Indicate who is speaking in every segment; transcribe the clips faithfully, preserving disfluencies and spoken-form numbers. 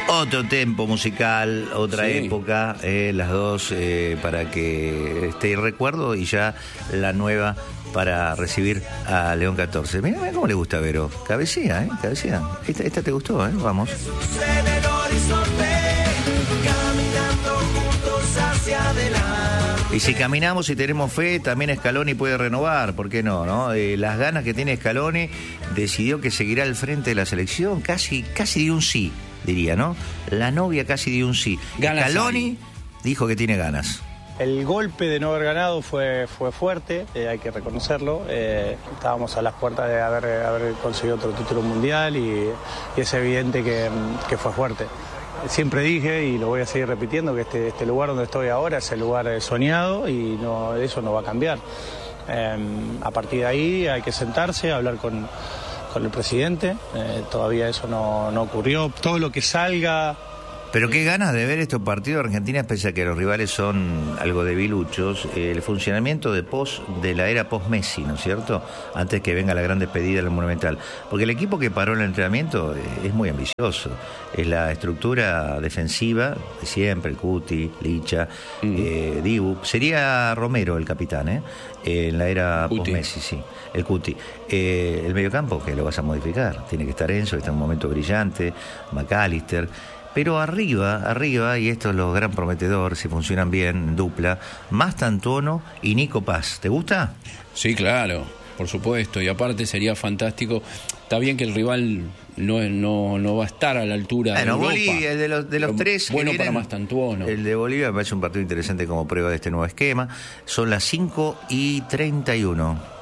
Speaker 1: Otro tempo musical, otra
Speaker 2: Sí.
Speaker 1: época, eh, las dos eh, para que esté el recuerdo y ya la nueva para recibir a León catorce. Mira, mira cómo le gusta a Vero. Cabecea, ¿eh? Cabecea. Esta, esta te gustó, ¿eh? Vamos.
Speaker 3: En el horizonte, caminando juntos hacia adelante.
Speaker 1: Y si caminamos y tenemos fe, también Scaloni puede renovar, ¿por qué no? no? Eh, las ganas que tiene Scaloni, decidió que seguirá al frente de la selección, casi, casi dio un sí, diría, ¿no? La novia casi dio un sí.
Speaker 2: Ganas
Speaker 1: Scaloni
Speaker 2: hay.
Speaker 1: dijo que tiene ganas.
Speaker 4: El golpe de no haber ganado fue, fue fuerte, eh, hay que reconocerlo. Eh, estábamos a las puertas de haber, haber conseguido otro título mundial y, y es evidente que, que fue fuerte. Siempre dije, y lo voy a seguir repitiendo, que este, este lugar donde estoy ahora es el lugar eh, soñado y no, eso no va a cambiar. Eh, a partir de ahí hay que sentarse, hablar con, con el presidente. Eh, todavía eso no, no ocurrió. Todo lo que salga...
Speaker 1: Pero qué ganas de ver estos partidos de Argentina, pese a que los rivales son algo debiluchos, eh, el funcionamiento de post de la era post-Messi, ¿no es cierto? Antes que venga la gran despedida del Monumental. Porque el equipo que paró el entrenamiento eh, es muy ambicioso. Es la estructura defensiva de siempre, el Cuti, Licha, mm. eh, Dibu. Sería Romero el capitán, ¿eh? Eh, en la era post-Messi, sí. El Cuti. Eh, el mediocampo, que lo vas a modificar. Tiene que estar Enzo, que está en un momento brillante, McAllister. Pero arriba, arriba, y esto es lo gran prometedor, si funcionan bien, en dupla, Mastantuono y Nico Paz. ¿Te gusta?
Speaker 2: Sí, claro, por supuesto. Y aparte sería fantástico. Está bien que el rival no, no, no va a estar a la altura
Speaker 1: bueno,
Speaker 2: de Europa.
Speaker 1: Bolivia, el de los, de los
Speaker 2: Pero
Speaker 1: tres.
Speaker 2: bueno
Speaker 1: que
Speaker 2: para
Speaker 1: vienen,
Speaker 2: Mastantuono.
Speaker 1: El de Bolivia me parece un partido interesante como prueba de este nuevo esquema. Son las cinco y treinta y uno.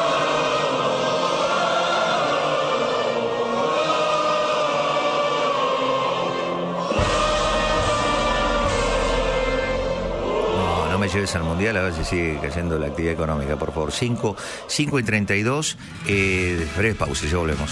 Speaker 1: No me lleves al mundial, a ver si sigue cayendo la actividad económica, por favor. cinco y treinta y dos, eh, breve pausa, ya volvemos.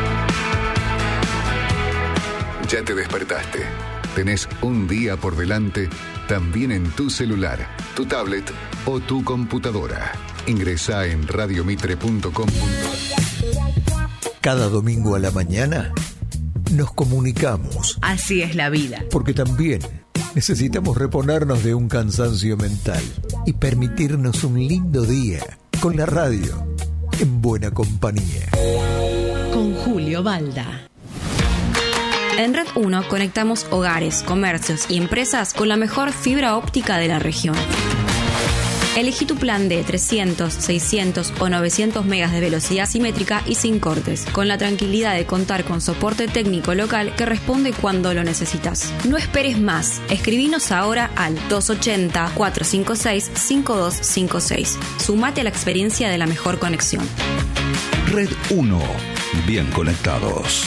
Speaker 5: Ya te despertaste. Tenés un día por delante, también en tu celular, tu tablet o tu computadora. Ingresá en radiomitre punto com punto ar.
Speaker 6: Cada domingo a la mañana nos comunicamos.
Speaker 7: Así es la vida.
Speaker 6: Porque también necesitamos reponernos de un cansancio mental y permitirnos un lindo día con la radio en buena compañía.
Speaker 7: Con Julio Balda.
Speaker 8: En Red uno conectamos hogares, comercios y empresas con la mejor fibra óptica de la región. Elegí tu plan de trescientos, seiscientos o novecientos megas de velocidad simétrica y sin cortes, con la tranquilidad de contar con soporte técnico local que responde cuando lo necesitas. No esperes más. Escribinos ahora al dos ochenta, cuatrocientos cincuenta y seis, cincuenta y dos cincuenta y seis. Sumate a la experiencia de la mejor conexión.
Speaker 9: Red uno. Bien conectados.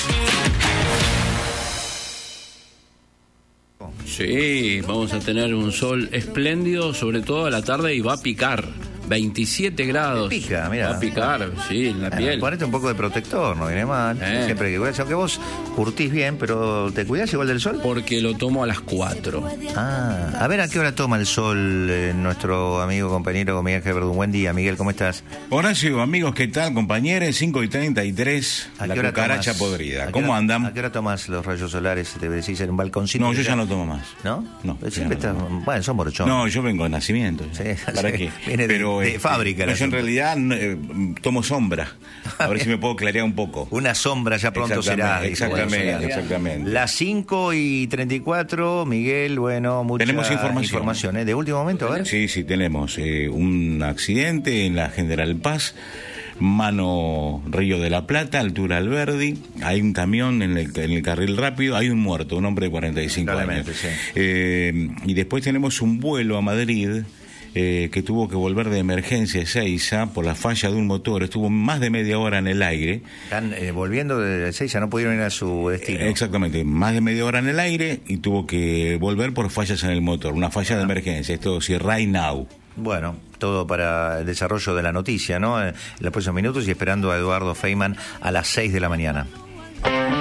Speaker 2: Sí, vamos a tener un sol espléndido, sobre todo a la tarde, y va a picar. veintisiete grados.
Speaker 1: Pica, mira.
Speaker 2: Va a picar, sí, en la
Speaker 1: Bueno,
Speaker 2: piel.
Speaker 1: ponete un poco de protector, no viene mal.
Speaker 2: Eh.
Speaker 1: Siempre que cuidas, aunque vos curtís bien, pero ¿te cuidás igual del sol?
Speaker 2: Porque lo tomo a las cuatro.
Speaker 1: Ah, a ver a qué hora toma el sol eh, nuestro amigo compañero Miguel Verdún. Buen día, Miguel, ¿cómo estás?
Speaker 10: Horacio, amigos, ¿qué tal, compañeros? cinco y treinta y tres,
Speaker 1: ¿A
Speaker 10: la
Speaker 1: qué hora
Speaker 10: cucaracha
Speaker 1: tomás?
Speaker 10: podrida.
Speaker 1: ¿A qué
Speaker 10: ¿Cómo
Speaker 1: hora-
Speaker 10: andan?
Speaker 1: ¿A qué hora tomas los rayos solares? ¿Te decís en un balconcito?
Speaker 10: No, yo ya no tomo más.
Speaker 1: ¿No?
Speaker 10: No,
Speaker 1: Pero
Speaker 10: ya
Speaker 1: siempre
Speaker 10: no
Speaker 1: estás...
Speaker 10: tomo.
Speaker 1: Bueno, son borrachón.
Speaker 10: No, yo vengo de nacimiento.
Speaker 1: Sí,
Speaker 10: ¿Para
Speaker 1: sí,
Speaker 10: qué?
Speaker 1: viene de- de
Speaker 10: este,
Speaker 1: fábrica el
Speaker 10: no, yo en
Speaker 1: asunto.
Speaker 10: realidad eh, tomo sombra. A ver si me puedo clarear un poco.
Speaker 1: Una sombra ya pronto será. dice,
Speaker 10: Exactamente,
Speaker 1: bueno, será.
Speaker 10: exactamente.
Speaker 1: Las cinco y treinta y cuatro, Miguel, bueno, mucha
Speaker 10: Tenemos información.
Speaker 1: información, ¿eh? De último momento, a ver.
Speaker 10: Sí, sí, tenemos eh, un accidente en la General Paz, mano Río de la Plata, altura Alberdi. Hay un camión en el, en el carril rápido, hay un muerto, un hombre de cuarenta y cinco años.
Speaker 1: Probablemente, sí.
Speaker 10: Eh, y después tenemos un vuelo a Madrid eh, que tuvo que volver de emergencia a Ezeiza por la falla de un motor. Estuvo más de media hora en el aire.
Speaker 1: Están eh, volviendo de Ezeiza, no pudieron ir a su destino.
Speaker 10: Eh, exactamente, más de media hora en el aire y tuvo que volver por fallas en el motor, una falla
Speaker 1: Ah.
Speaker 10: de emergencia. Esto sí, right now.
Speaker 1: Bueno, todo para el desarrollo de la noticia, ¿no? En los próximos minutos y esperando a Eduardo Feynman a las seis de la mañana.